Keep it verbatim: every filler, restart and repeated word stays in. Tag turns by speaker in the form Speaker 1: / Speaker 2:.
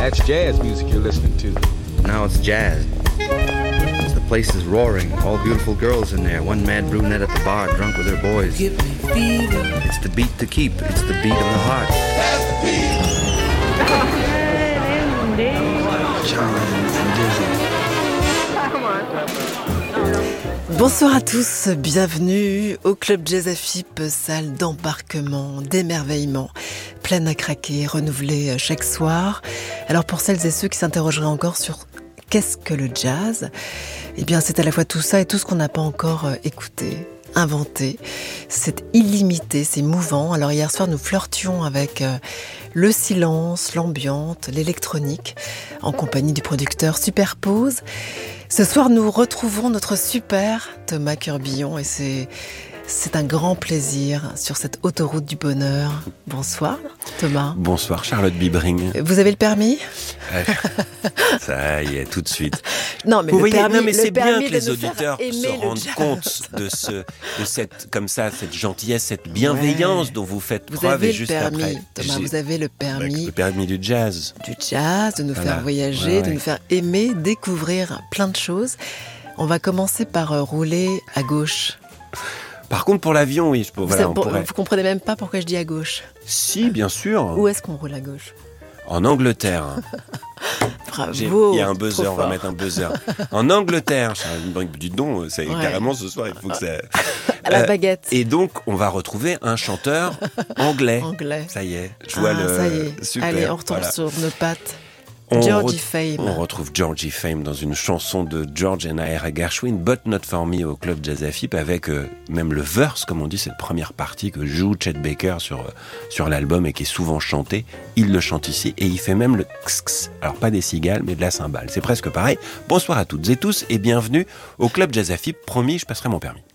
Speaker 1: That's jazz music you're listening to.
Speaker 2: Now it's jazz. The place is roaring. All beautiful girls in there. One mad brunette at the bar, drunk with her boys.
Speaker 3: Give me fever.
Speaker 2: It's the beat to keep. It's the beat of the heart.
Speaker 3: That's the beat.
Speaker 4: Bonsoir à tous, bienvenue au Club Jazz A F I P, salle d'embarquement, d'émerveillement, pleine à craquer, renouvelée chaque soir. Alors pour celles et ceux qui s'interrogeraient encore sur qu'est-ce que le jazz, eh bien c'est à la fois tout ça et tout ce qu'on n'a pas encore écouté, inventé. C'est illimité, c'est mouvant. Alors hier soir nous flirtions avec euh, le silence, l'ambiance, l'électronique, en compagnie du producteur Superpose. Ce soir, nous retrouvons notre super Thomas Curbillon et c'est, c'est un grand plaisir sur cette autoroute du bonheur. Bonsoir Thomas.
Speaker 5: Bonsoir Charlotte Bibring.
Speaker 4: Vous avez le permis ?
Speaker 5: Ça y est, tout de suite.
Speaker 4: Non, mais
Speaker 5: Vous
Speaker 4: le
Speaker 5: voyez,
Speaker 4: permis,
Speaker 5: non, mais
Speaker 4: le
Speaker 5: c'est bien
Speaker 4: permis
Speaker 5: que les
Speaker 4: de nous faire
Speaker 5: auditeurs
Speaker 4: aimer
Speaker 5: se
Speaker 4: le
Speaker 5: rendent
Speaker 4: jazz.
Speaker 5: compte de ce, de cette, comme ça, cette gentillesse, cette bienveillance
Speaker 4: Ouais.
Speaker 5: dont vous faites
Speaker 4: Vous
Speaker 5: preuve
Speaker 4: avez
Speaker 5: et
Speaker 4: le
Speaker 5: juste
Speaker 4: permis,
Speaker 5: après.
Speaker 4: Thomas,
Speaker 5: J'ai-
Speaker 4: vous avez le
Speaker 5: Bah,
Speaker 4: permis
Speaker 5: le permis du jazz.
Speaker 4: du jazz, de nous
Speaker 5: Voilà.
Speaker 4: faire voyager,
Speaker 5: Ouais,
Speaker 4: de
Speaker 5: ouais.
Speaker 4: nous faire aimer, découvrir plein de choses. On va commencer par euh, rouler à gauche.
Speaker 5: Par contre, pour l'avion, oui, je peux, voilà,
Speaker 4: vous,
Speaker 5: on
Speaker 4: pour-
Speaker 5: pourrait.
Speaker 4: vous comprenez même pas pourquoi je dis à gauche.
Speaker 5: Si, bien sûr.
Speaker 4: Où est-ce qu'on roule à gauche ?
Speaker 5: En Angleterre.
Speaker 4: Bravo.
Speaker 5: J'ai- Il y a un buzzer,
Speaker 4: trop
Speaker 5: on va
Speaker 4: fort.
Speaker 5: mettre un buzzer. En Angleterre, Charlotte Bibring, dis donc, c'est
Speaker 4: Ouais.
Speaker 5: carrément ce soir, il faut que ça.
Speaker 4: À la
Speaker 5: Euh,
Speaker 4: baguette.
Speaker 5: Et donc, on va retrouver un chanteur anglais.
Speaker 4: Anglais.
Speaker 5: Ça y est, je vois
Speaker 4: Ah,
Speaker 5: le.
Speaker 4: ça y est.
Speaker 5: Super,
Speaker 4: Allez, on retourne
Speaker 5: voilà.
Speaker 4: sur nos pattes.
Speaker 5: On
Speaker 4: Georgie
Speaker 5: re-
Speaker 4: Fame.
Speaker 5: On retrouve Georgie Fame dans une chanson de George and Ira Gershwin, But Not For Me au Club Jazz A F I P, avec euh, même le verse, comme on dit, cette première partie que joue Chet Baker sur, euh, sur l'album et qui est souvent chantée. Il le chante ici et il fait même le x-x. Alors pas des cigales, mais de la cymbale. C'est presque pareil. Bonsoir à toutes et tous et bienvenue au Club Jazz A F I P. Promis, je passerai mon permis.